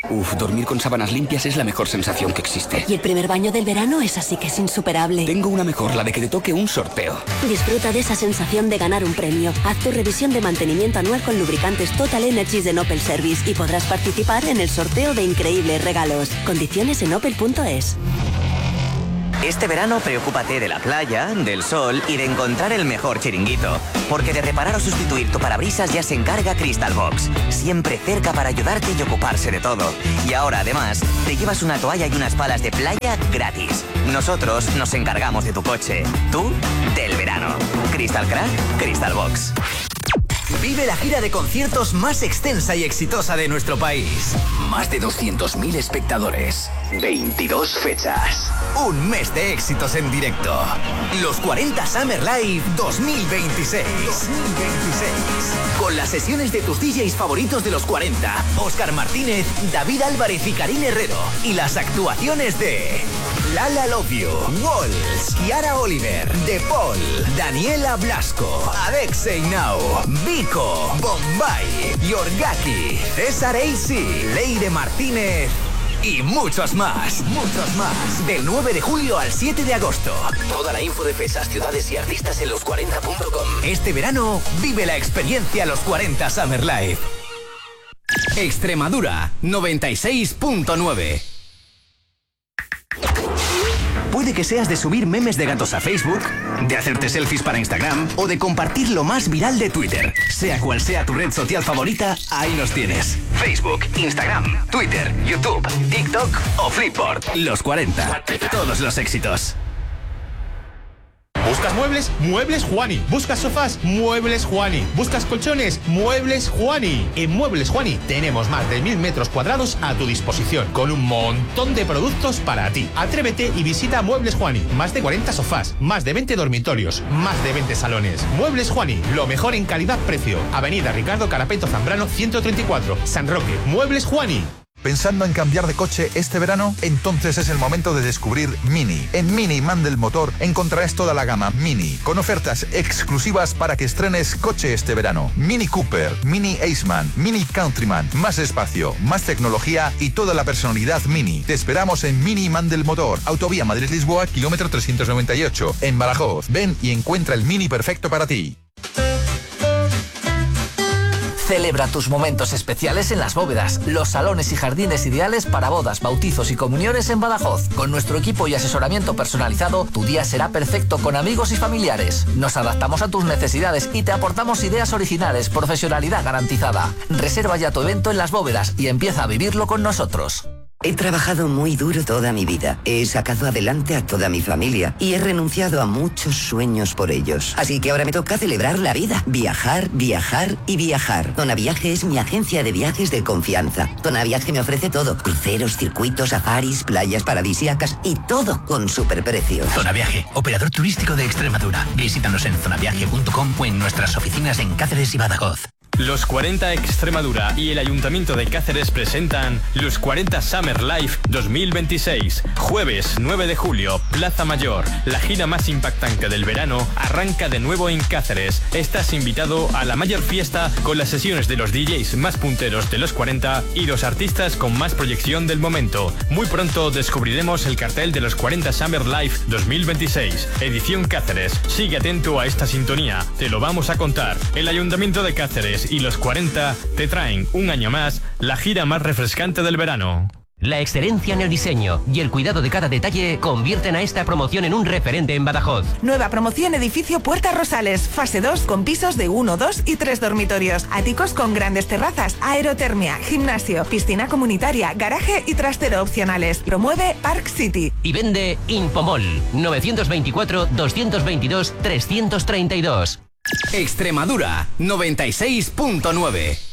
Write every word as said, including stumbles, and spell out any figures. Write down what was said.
Uf, dormir con sábanas limpias es la mejor sensación que existe. Y el primer baño del verano es así que es insuperable. Tengo una mejor, la de que te toque un sorteo. Disfruta de esa sensación de ganar un premio. Haz tu revisión de mantenimiento anual con lubricantes Total Energies de Opel Service y podrás participar en el sorteo de increíbles regalos. Condiciones en opel punto es. Este verano preocúpate de la playa, del sol y de encontrar el mejor chiringuito. Porque de reparar o sustituir tu parabrisas ya se encarga Crystal Box. Siempre cerca para ayudarte y ocuparse de todo. Y ahora además te llevas una toalla y unas palas de playa gratis. Nosotros nos encargamos de tu coche. Tú, del verano. Crystal Crack, Crystal Box. Vive la gira de conciertos más extensa y exitosa de nuestro país. Más de doscientos mil espectadores. veintidós fechas. Un mes de éxitos en directo. Los cuarenta Summer Live dos mil veintiséis. dos mil veintiséis. Con las sesiones de tus D Js favoritos de los cuarenta. Óscar Martínez, David Álvarez y Karin Herrero. Y las actuaciones de Lala Love You, Walls, Kiara Oliver, De Paul, Daniela Blasco, Adexei Now, Vico, Bombay, Yorgaki, César A C, Leire Martínez y muchos más, muchos más. Del nueve de julio al siete de agosto. Toda la info de fechas, ciudades y artistas en los cuarenta punto com. Este verano vive la experiencia Los cuarenta Summer Live. Extremadura noventa y seis punto nueve. Puede que seas de subir memes de gatos a Facebook, de hacerte selfies para Instagram o de compartir lo más viral de Twitter. Sea cual sea tu red social favorita, ahí nos tienes. Facebook, Instagram, Twitter, YouTube, TikTok o Flipboard. Los cuarenta. Todos los éxitos. ¿Buscas muebles? Muebles Juani. ¿Buscas sofás? Muebles Juani. ¿Buscas colchones? Muebles Juani. En Muebles Juani tenemos más de mil metros cuadrados a tu disposición, con un montón de productos para ti. Atrévete y visita Muebles Juani. Más de cuarenta sofás, más de veinte dormitorios, más de veinte salones. Muebles Juani, lo mejor en calidad-precio. Avenida Ricardo Carapeto Zambrano ciento treinta y cuatro, San Roque. Muebles Juani. ¿Pensando en cambiar de coche este verano? Entonces es el momento de descubrir Mini. En Mini Mandel Motor encontrarás toda la gama Mini, con ofertas exclusivas para que estrenes coche este verano. Mini Cooper, Mini Aceman, Mini Countryman, más espacio, más tecnología y toda la personalidad Mini. Te esperamos en Mini Mandel Motor, Autovía Madrid-Lisboa, kilómetro trescientos noventa y ocho, en Badajoz. Ven y encuentra el Mini perfecto para ti. Celebra tus momentos especiales en Las Bóvedas, los salones y jardines ideales para bodas, bautizos y comuniones en Badajoz. Con nuestro equipo y asesoramiento personalizado, tu día será perfecto con amigos y familiares. Nos adaptamos a tus necesidades y te aportamos ideas originales, profesionalidad garantizada. Reserva ya tu evento en Las Bóvedas y empieza a vivirlo con nosotros. He trabajado muy duro toda mi vida, he sacado adelante a toda mi familia y he renunciado a muchos sueños por ellos. Así que ahora me toca celebrar la vida, viajar, viajar y viajar. Zona Viaje es mi agencia de viajes de confianza. Zona Viaje me ofrece todo, cruceros, circuitos, safaris, playas paradisíacas y todo con superprecios. Zona Viaje, operador turístico de Extremadura. Visítanos en zona viaje punto com o en nuestras oficinas en Cáceres y Badajoz. Los cuarenta Extremadura y el Ayuntamiento de Cáceres presentan Los cuarenta Summer Live dos mil veintiséis. Jueves nueve de julio, Plaza Mayor. La gira más impactante del verano arranca de nuevo en Cáceres. Estás invitado a la mayor fiesta con las sesiones de los D Js más punteros de los cuarenta y los artistas con más proyección del momento. Muy pronto descubriremos el cartel de los cuarenta Summer Live dos mil veintiséis. Edición Cáceres. Sigue atento a esta sintonía. Te lo vamos a contar. El Ayuntamiento de Cáceres y los cuarenta te traen un año más la gira más refrescante del verano. La excelencia en el diseño y el cuidado de cada detalle convierten a esta promoción en un referente en Badajoz. Nueva promoción edificio Puerta Rosales, fase dos con pisos de uno, dos y tres dormitorios, áticos con grandes terrazas, aerotermia, gimnasio, piscina comunitaria, garaje y trastero opcionales. Promueve Park City. Y vende Infomol novecientos veinticuatro, doscientos veintidós, trescientos treinta y dos. Extremadura noventa y seis punto nueve.